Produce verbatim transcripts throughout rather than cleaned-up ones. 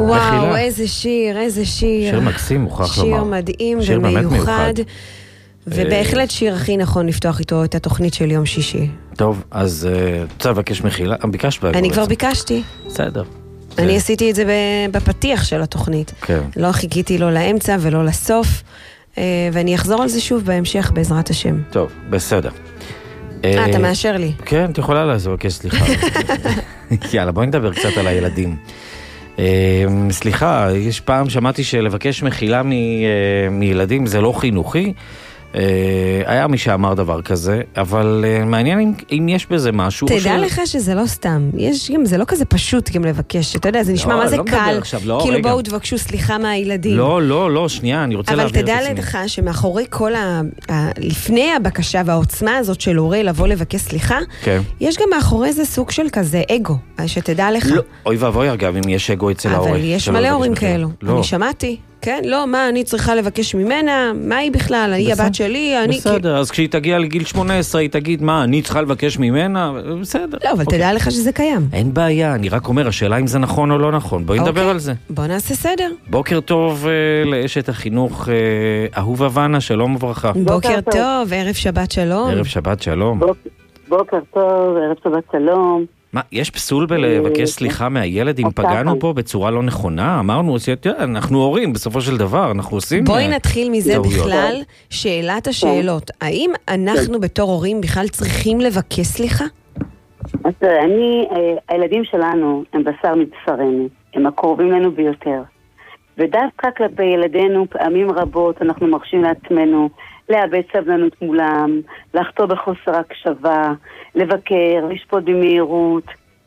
וואו, איזה שיר, איזה שיר. שיר מקסים, מוכרח לומר. שיר מדהים ומיוחד. ובהחלט שיר הכי נכון לפתוח איתו את התוכנית של יום שישי. טוב, אז רוצה לבקש מחילה. ביקשת אני כבר ביקשתי. בסדר. אני עשיתי את זה בפתיח של התוכנית. לא חיכיתי לא לאמצע ולא לסוף, ואני אחזור על זה שוב בהמשך בעזרת השם. טוב, בסדר. אה, אתה מאשר לי. כן, את יכולה לעזור, כן, סליחה. יאללה, בואי נדבר קצת על הילדים. סליחה, יש פעם שמעתי שלבקש מחילה מילדים זה לא חינוכי. היה מי שאמר דבר כזה, אבל מעניין אם, אם יש בזה משהו. תדע ש... לך שזה לא סתם, יש גם, זה לא כזה פשוט גם לבקש, אתה יודע, זה נשמע לא, מה זה לא קל, עכשיו, לא, כאילו רגע. בואו תבקשו סליחה מהילדים. לא, לא, לא, שנייה, אני רוצה להעביר את עצמי. אבל תדע לך שמאחורי כל ה... ה... לפני הבקשה והעוצמה הזאת של הורי לבוא לבקש סליחה, כן. יש גם מאחורי זה סוג של כזה אגו, שתדע לך. לא, אוי ואבוי אגב, אם יש אגו אצל ההורי. אבל יש מלא הורים כאלו, לא. אני שמעתי. כן, לא, מה אני צריכה לבקש ממנה? מה היא בכלל? היא הבת שלי, אני... בסדר, אז כשהיא תגיע לגיל שמונה עשרה, היא תגיד, מה, אני צריכה לבקש ממנה? בסדר. לא, אבל תדע לך שזה קיים. אין בעיה, אני רק אומר, השאלה אם זה נכון או לא נכון. בואי נדבר על זה. בוא נעשה סדר. בוקר טוב לאשת החינוך אהובה ונה, שלום וברכה. בוקר טוב, ערב שבת שלום. ערב שבת שלום. בוקר טוב, ערב שבת שלום. מה, יש פסול בלבקש סליחה מהילד אם פגענו פה בצורה לא נכונה? אמרנו, אנחנו הורים, בסופו של דבר, אנחנו עושים... בואי נתחיל מזה בכלל, שאלת השאלות. האם אנחנו בתור הורים בכלל צריכים לבקש סליחה? אז אני, הילדים שלנו הם בשר מבשרנו, הם הקרובים לנו ביותר. ודווקא כלפי ילדינו, פעמים רבות אנחנו מרשים לעצמנו לאבד סבלנות מולם, לחטוא בחוסר הקשבה, לבקר, לשפוט במהירות,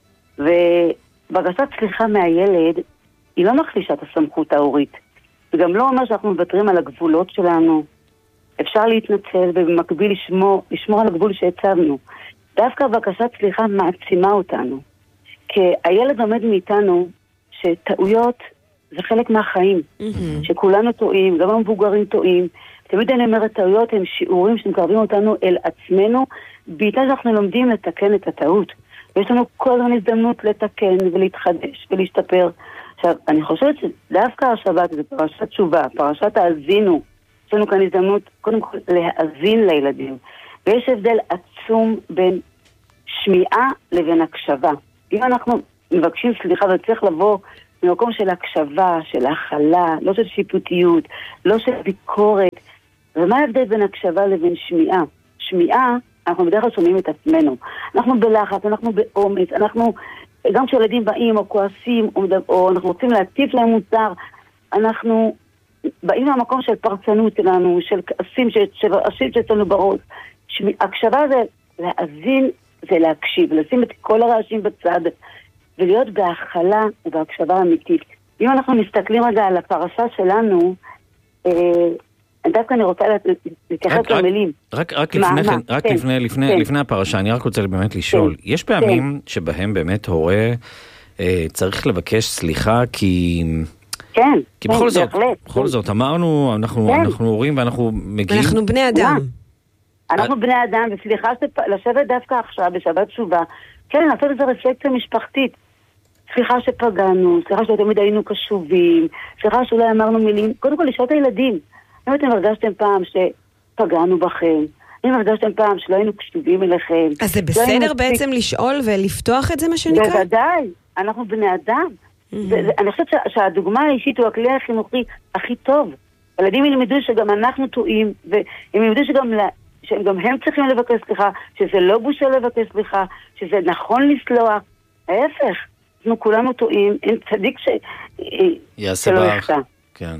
ובקשת סליחה מהילד היא לא מחלישה את הסמכות ההורית. זה גם לא אומר שאנחנו מוותרים על הגבולות שלנו. אפשר להתנצל ובמקביל לשמור, לשמור על הגבול שהצבנו. דווקא בקשת סליחה מעצימה אותנו. כי הילד עומד מאיתנו שטעויות זה חלק מהחיים. Mm-hmm. שכולנו טועים, גם המבוגרים טועים. תמיד אני אומרת, טעויות הם שיעורים שמקרבים אותנו אל עצמנו, בעיתה שאנחנו לומדים לתקן את הטעות. ויש לנו כל הזמן הזדמנות לתקן ולהתחדש ולהשתפר. עכשיו, אני חושבת שדווקא השבת, זה פרשת תשובה, פרשת האזינו, יש לנו כאן הזדמנות, קודם כל, להאזין לילדים. ויש הבדל עצום בין שמיעה לבין הקשבה. אם אנחנו מבקשים סליחה וצריך לבוא ממקום של הקשבה, של הכלה, לא של שיפוטיות, לא של ביקורת. ומה ההבדל בין הקשבה לבין שמיעה? שמיעה, אנחנו בדרך כלל שומעים את עצמנו. אנחנו בלחץ, אנחנו באומץ, אנחנו, גם כשילדים באים או כועסים, או, או אנחנו רוצים להטיף להם מוצר, אנחנו באים מהמקום של פרצנות שלנו, של כעסים, של רעשים שאצלנו בראש. שמי, הקשבה זה להאזין, זה להקשיב, לשים את כל הרעשים בצד, ולהיות בהכלה ובהקשבה אמיתית. אם אנחנו מסתכלים רגע על הפרשה שלנו, אה, דווקא אני רוצה להתייחס למילים. רק, רק, לפני, מה, רק כן, לפני, לפני, כן. לפני הפרשה, אני רק רוצה באמת לשאול, כן. יש פעמים כן. שבהם באמת הורה אה, צריך לבקש סליחה, כי... כן, כי בכל זאת, בכל זאת, אמרנו, אנחנו, אנחנו הורים ואנחנו מגיעים... אנחנו בני אדם. אנחנו בני אדם, וסליחה לשבת דווקא עכשיו, בשבת תשובה, כן, לעשות איזו רפלקציה משפחתית. סליחה שפגענו, סליחה שתמיד היינו קשובים, סליחה שאולי אמרנו מילים, קודם כל לשאול את הילדים. אם אתם הרגשתם פעם שפגענו בכם, אם הרגשתם פעם שלא היינו קשובים אליכם. אז זה בסדר בעצם לשאול ולפתוח את זה מה שנקרא? בוודאי, אנחנו בני אדם. אני חושבת שהדוגמה האישית הוא הכלי החינוכי הכי טוב. ילדים ילמדו שגם אנחנו טועים, והם ילמדו שגם... שגם הם צריכים לבקש סליחה, שזה לא בושה לבקש סליחה, שזה נכון לסלוח. ההפך, אנחנו כולנו טועים, אין צדיק ש... יעשה ברך. כן.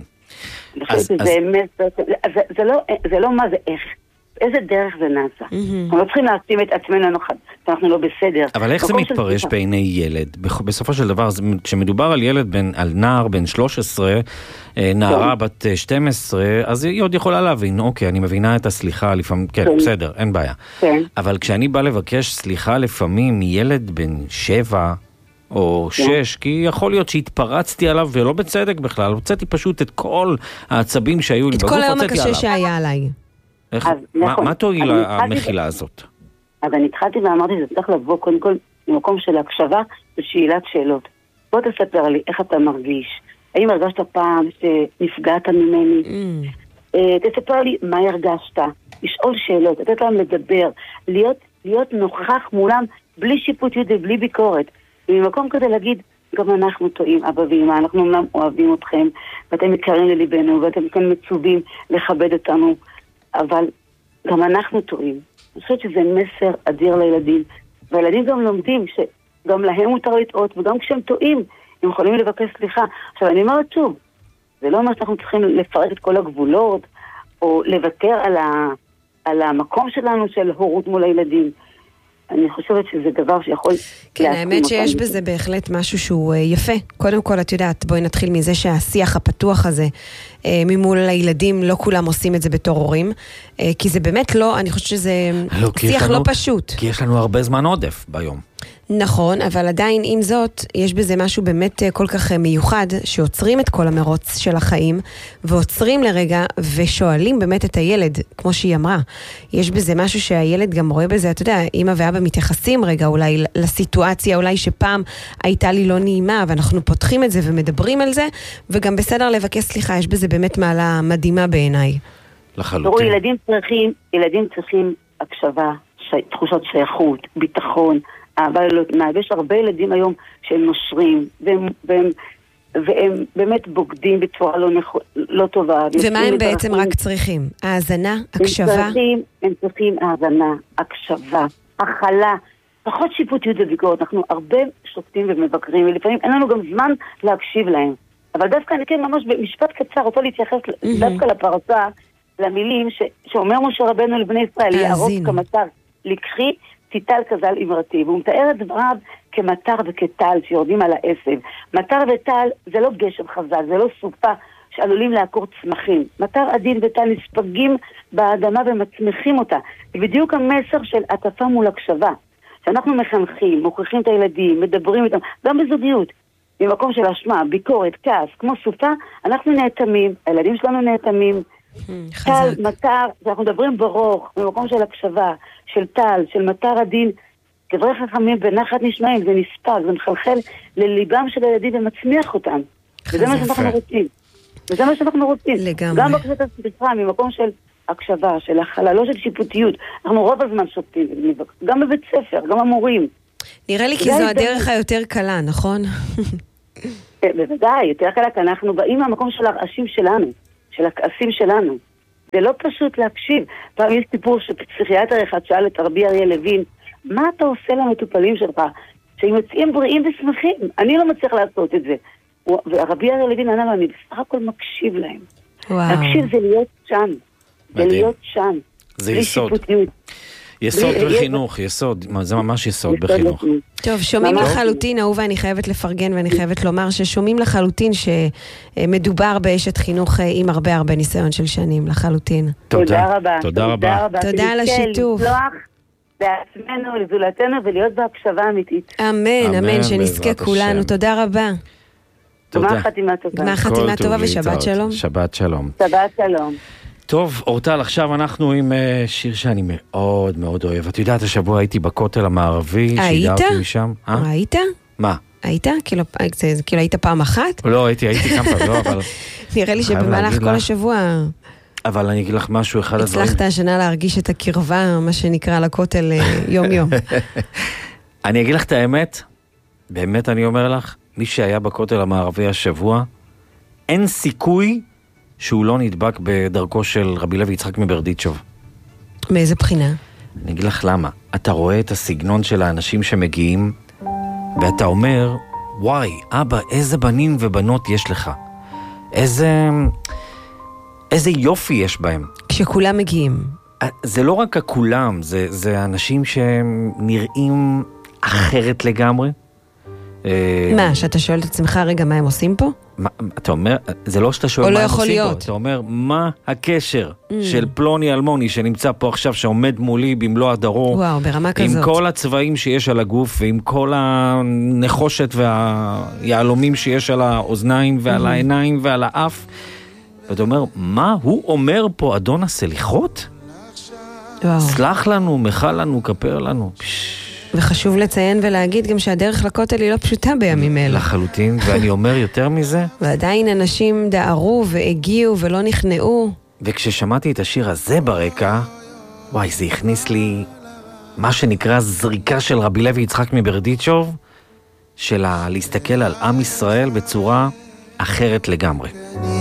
זה לא מה זה איך. איזה דרך זה נעשה. אנחנו לא צריכים להשים את עצמנו נוחד, אנחנו לא בסדר. אבל איך זה מתפרש בעיני ילד? בסופו של דבר, כשמדובר על ילד, על נער בן שלוש עשרה, נערה בת שתים עשרה, אז היא עוד יכולה להבין, אוקיי, אני מבינה את הסליחה לפעמים, כן, בסדר, אין בעיה. אבל כשאני בא לבקש סליחה לפעמים מילד בן שבע, או שש, כי יכול להיות שהתפרצתי עליו ולא בצדק בכלל, הוצאתי פשוט את כל העצבים שהיו לי בגוף, את כל היום הקשה שהיה עליי. מה תועיל המחילה הזאת? אז אני התחלתי ואמרתי שזה צריך לבוא קודם כל במקום של הקשבה ושאלת שאלות. בוא תספר לי איך אתה מרגיש, האם הרגשת פעם שנפגעת ממני? Mm. תספר לי מה הרגשת, לשאול שאלות, לתת להם לדבר, להיות, להיות נוכח מולם בלי שיפוטיות ובלי ביקורת. וממקום כזה להגיד, גם אנחנו טועים, אבא ואמא, אנחנו אומנם אוהבים אתכם, ואתם יקרים לליבנו, ואתם כאן מצווים לכבד אותנו, אבל גם אנחנו טועים. אני חושבת שזה מסר אדיר לילדים, והילדים גם לומדים שגם להם מותר לטעות, וגם כשהם טועים, הם יכולים לבקש סליחה. עכשיו, אני אומרת שוב, זה לא אומר שאנחנו צריכים לפרק את כל הגבולות, או לוותר על, ה, על המקום שלנו של הורות מול הילדים. אני חושבת שזה דבר שיכול... כן, האמת שיש בזה בהחלט משהו שהוא יפה. קודם כל, את יודעת, בואי נתחיל מזה שהשיח הפתוח הזה, ממול הילדים, לא כולם עושים את זה בתור הורים, כי זה באמת לא, אני חושבת שזה לא, שיח לא פשוט. כי יש לנו הרבה זמן עודף ביום. נכון, אבל עדיין עם זאת, יש בזה משהו באמת כל כך מיוחד, שעוצרים את כל המרוץ של החיים, ועוצרים לרגע, ושואלים באמת את הילד, כמו שהיא אמרה. יש בזה משהו שהילד גם רואה בזה, אתה יודע, אמא ואבא מתייחסים רגע אולי לסיטואציה, אולי שפעם הייתה לי לא נעימה, ואנחנו פותחים את זה ומדברים על זה, וגם בסדר לבקש סליחה, יש בזה באמת מעלה מדהימה בעיניי. לחלוטין. תראו, ילדים צריכים, ילדים צריכים הקשבה, ש... תחושות שייכות, ביטחון, אבל לא תנאי, ויש הרבה ילדים היום שהם נושרים, והם, והם, והם באמת בוגדים בצורה לא, נכ... לא טובה. ומה הם בעצם רק צריכים? האזנה, הקשבה? הם צריכים, הם צריכים האזנה, הקשבה, הכלה, פחות שיפוטיות וביקורת. אנחנו הרבה שופטים ומבקרים, ולפעמים אין לנו גם זמן להקשיב להם. אבל דווקא אני כן ממש במשפט קצר רוצה להתייחס mm-hmm. דווקא לפרשה, למילים ש... שאומר משה רבנו לבני ישראל, יערוב כמטר לקחי, ציטל כזל אמרתי, והוא מתאר את דבריו כמטר וכטל שיורדים על העשב. מטר וטל זה לא גשם חזק, זה לא סופה שעלולים לעקור צמחים. מטר עדין וטל נספגים באדמה ומצמיחים אותה. זה בדיוק המסר של עטפה מול הקשבה. שאנחנו מחנכים, מוכיחים את הילדים, מדברים איתם, גם בזוגיות. ממקום של אשמה, ביקורת, כעס, כמו סופה, אנחנו נאטמים, הילדים שלנו נאטמים. טל, מטר, אנחנו מדברים ברוך, במקום של הקשבה, של טל, של מטר עדין, דברי חכמים בנחת נשמעים, זה נספג, זה מחלחל לליבם של הילדים ומצמיח אותם. וזה מה שאנחנו רוצים. וזה מה שאנחנו רוצים. לגמרי. גם בקשת הסליחה, ממקום של הקשבה, של הכלה, לא של שיפוטיות. אנחנו רוב הזמן שופטים, גם בבית ספר, גם המורים. נראה לי כי זו הדרך היותר קלה, נכון? בוודאי, יותר קלה, כי אנחנו באים מהמקום של הרעשים שלנו. של הכעסים שלנו. זה לא פשוט להקשיב. פעם יש סיפור שפסיכיאטר אחד שאל את רבי אריה לוין, מה אתה עושה למטופלים שלך? שהם יוצאים בריאים ושמחים. אני לא מצליח לעשות את זה. ורבי אריה לוין ענה לו, אני בסך הכל מקשיב להם. וואו. להקשיב זה להיות שם. זה להיות שם. זה יסוד. יסוד בחינוך, יסוד, זה ממש יסוד בחינוך. טוב, שומעים לחלוטין, אהובה, אני חייבת לפרגן ואני חייבת לומר ששומעים לחלוטין שמדובר באשת חינוך עם הרבה הרבה ניסיון של שנים, לחלוטין. תודה רבה. תודה רבה. תודה על השיתוף. לעצמנו, לזולתנו ולהיות בהקשבה אמיתית. אמן, אמן, שנזכה כולנו. תודה רבה. גמר חתימה טובה. גמר חתימה טובה ושבת שלום. שבת שלום. שבת שלום. טוב, אורטל, עכשיו אנחנו עם uh, שיר שאני מאוד מאוד אוהב. את יודעת, השבוע הייתי בכותל המערבי, היית? משם. היית? מה? היית? כאילו, זה, כאילו היית פעם אחת? לא, הייתי, הייתי כמה פעם, לא, אבל... נראה לי שבמהלך כל השבוע... אבל אני אגיד לך משהו, אחד הדברים... הצלחת השנה להרגיש את הקרבה, מה שנקרא לכותל יום יום. אני אגיד לך את האמת, באמת אני אומר לך, מי שהיה בכותל המערבי השבוע, אין סיכוי שהוא לא נדבק בדרכו של רבי לוי יצחק מברדיצ'וב. מאיזה בחינה? אני אגיד לך למה. אתה רואה את הסגנון של האנשים שמגיעים, ואתה אומר, וואי, אבא, איזה בנים ובנות יש לך. איזה... איזה יופי יש בהם. כשכולם מגיעים. זה לא רק הכולם, זה, זה אנשים שהם נראים אחרת לגמרי. מה, שאתה שואל את עצמך רגע מה הם עושים פה? מה, אתה אומר, זה לא שאתה שואל מה לא הם עושים להיות. פה, אתה אומר, מה הקשר mm. של פלוני אלמוני שנמצא פה עכשיו, שעומד מולי במלוא הדרו, וואו, ברמה כזאת. עם כל הצבעים שיש על הגוף, ועם כל הנחושת והיעלומים שיש על האוזניים ועל mm. העיניים ועל האף, ואתה אומר, מה הוא אומר פה, אדון הסליחות? וואו. סלח לנו, מחל לנו, כפר לנו. פש... וחשוב לציין ולהגיד גם שהדרך לכותל היא לא פשוטה בימים אלה. לחלוטין, ואני אומר יותר מזה. ועדיין אנשים דערו והגיעו ולא נכנעו. וכששמעתי את השיר הזה ברקע, וואי, זה הכניס לי מה שנקרא זריקה של רבי לוי יצחק מברדיצ'וב, של להסתכל על עם ישראל בצורה אחרת לגמרי.